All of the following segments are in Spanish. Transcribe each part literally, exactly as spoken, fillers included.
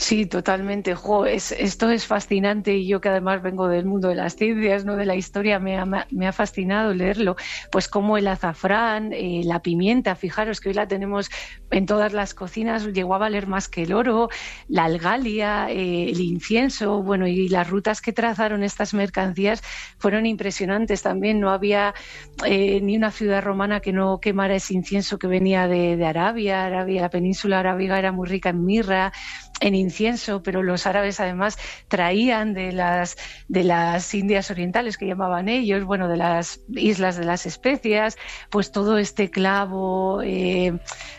Sí, totalmente. Jo, es, esto es fascinante y yo que además vengo del mundo de las ciencias, no de la historia, me ha, me ha fascinado leerlo. Pues como el azafrán, eh, la pimienta, fijaros que hoy la tenemos en todas las cocinas, llegó a valer más que el oro, la algalia, eh, el incienso, bueno, y las rutas que trazaron estas mercancías fueron impresionantes también. No había eh, ni una ciudad romana que no quemara ese incienso que venía de, de Arabia. Arabia, la península arábiga era muy rica en mirra, en incienso, pero los árabes además traían de las de las Indias Orientales, que llamaban ellos, bueno, de las islas de las especias, pues todo este clavo, eh,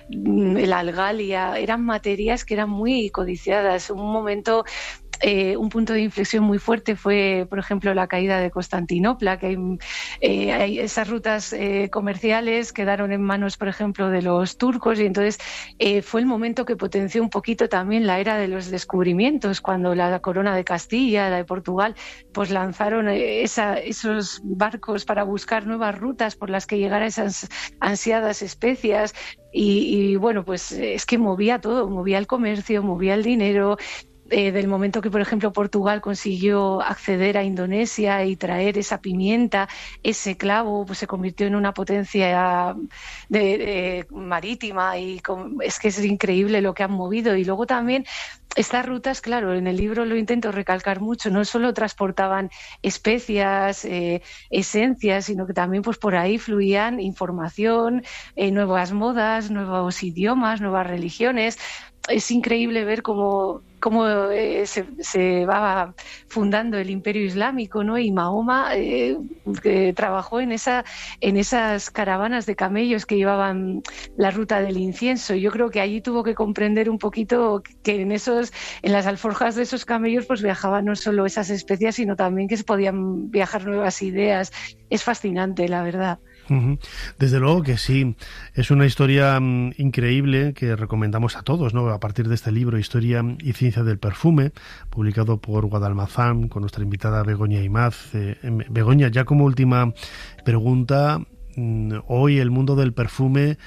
la algalia, eran materias que eran muy codiciadas. Un momento Eh, un punto de inflexión muy fuerte fue, por ejemplo, la caída de Constantinopla, que hay, eh, hay esas rutas eh, comerciales quedaron en manos, por ejemplo, de los turcos, y entonces eh, fue el momento que potenció un poquito también la era de los descubrimientos, cuando la corona de Castilla, la de Portugal, pues lanzaron esa, esos barcos para buscar nuevas rutas por las que llegar a esas ansiadas especias. Y, y bueno, pues es que movía todo, movía el comercio, movía el dinero. Eh, del momento que, por ejemplo, Portugal consiguió acceder a Indonesia y traer esa pimienta, ese clavo, pues se convirtió en una potencia de, de, marítima, y con, es que es increíble lo que han movido. Y luego también estas rutas, claro, en el libro lo intento recalcar mucho, no solo transportaban especias, eh, esencias, sino que también pues por ahí fluían información, eh, nuevas modas, nuevos idiomas, nuevas religiones. Es increíble ver cómo, cómo eh, se, se va fundando el Imperio Islámico, ¿no? Y Mahoma eh, que trabajó en, esa, en esas caravanas de camellos que llevaban la ruta del incienso. Yo creo que allí tuvo que comprender un poquito que en esos, en las alforjas de esos camellos pues viajaban no solo esas especias, sino también que se podían viajar nuevas ideas. Es fascinante, la verdad. Desde luego que sí, es una historia um, increíble que recomendamos a todos, ¿no? A partir de este libro, Historia y Ciencia del Perfume, publicado por Guadalmazán, con nuestra invitada Begoña Imaz. Eh, Begoña, ya como última pregunta, hoy el mundo del perfume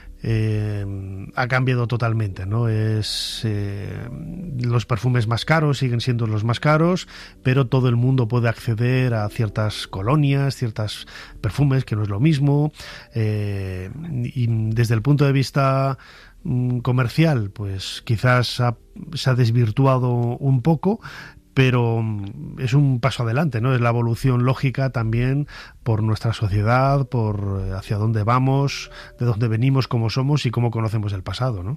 Eh, ha cambiado totalmente, ¿no? Es eh, los perfumes más caros siguen siendo los más caros, pero todo el mundo puede acceder a ciertas colonias, ciertos perfumes, que no es lo mismo, eh, y desde el punto de vista mm, comercial, pues quizás ha, se ha desvirtuado un poco, pero es un paso adelante, ¿no? Es la evolución lógica también por nuestra sociedad, por hacia dónde vamos, de dónde venimos, cómo somos y cómo conocemos el pasado, ¿no?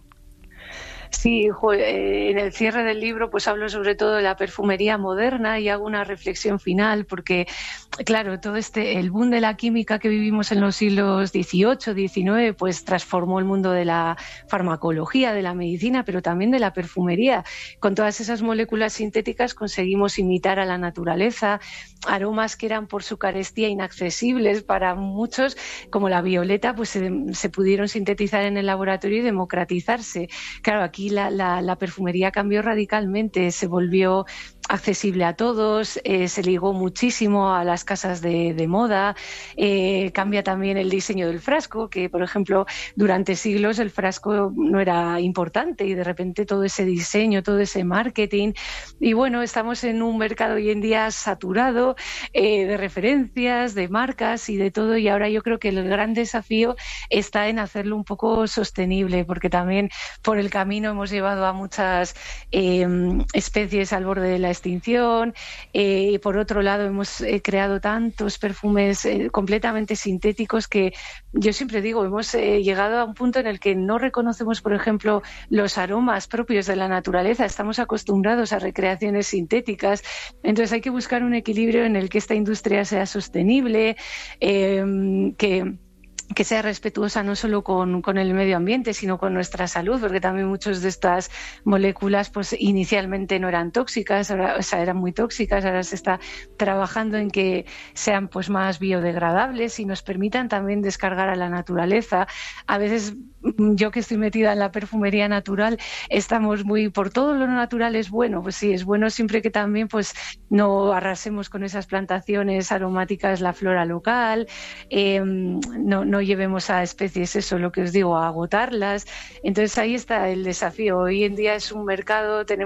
Sí, en el cierre del libro pues hablo sobre todo de la perfumería moderna y hago una reflexión final porque, claro, todo este, el boom de la química que vivimos en los siglos dieciocho, diecinueve, pues transformó el mundo de la farmacología, de la medicina, pero también de la perfumería. Con todas esas moléculas sintéticas conseguimos imitar a la naturaleza, aromas que eran por su carestía inaccesibles para muchos, como la violeta, pues se, se pudieron sintetizar en el laboratorio y democratizarse. Claro, aquí Aquí la, la, la perfumería cambió radicalmente, se volvió accesible a todos, eh, se ligó muchísimo a las casas de, de moda, eh, cambia también el diseño del frasco, que por ejemplo durante siglos el frasco no era importante y de repente todo ese diseño, todo ese marketing, y bueno, estamos en un mercado hoy en día saturado eh, de referencias, de marcas y de todo, y ahora yo creo que el gran desafío está en hacerlo un poco sostenible, porque también por el camino hemos llevado a muchas eh, especies al borde de la extinción, eh, y por otro lado hemos eh, creado tantos perfumes eh, completamente sintéticos que yo siempre digo, hemos eh, llegado a un punto en el que no reconocemos, por ejemplo, los aromas propios de la naturaleza, estamos acostumbrados a recreaciones sintéticas, entonces hay que buscar un equilibrio en el que esta industria sea sostenible, eh, que que sea respetuosa no solo con, con el medio ambiente, sino con nuestra salud, porque también muchas de estas moléculas pues inicialmente no eran tóxicas, ahora, o sea, eran muy tóxicas, ahora se está trabajando en que sean pues más biodegradables y nos permitan también descargar a la naturaleza. A veces yo que estoy metida en la perfumería natural, estamos muy por todo lo natural es bueno, pues sí, es bueno siempre que también pues no arrasemos con esas plantaciones aromáticas la flora local, eh, no, no llevemos a especies, eso lo que os digo, a agotarlas. Entonces ahí está el desafío. Hoy en día es un mercado, tenemos